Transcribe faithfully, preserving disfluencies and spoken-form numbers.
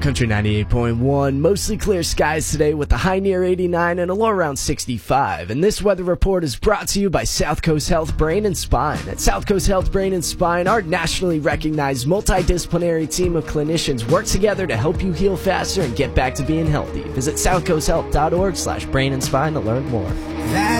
Country ninety-eight point one, mostly clear skies today with a high near eighty-nine and a low around sixty-five. And this weather report is brought to you by South Coast Health Brain and Spine. At South Coast Health Brain and Spine, our nationally recognized multidisciplinary team of clinicians work together to help you heal faster and get back to being healthy. Visit southcoasthealth.org slash brain and spine to learn more. That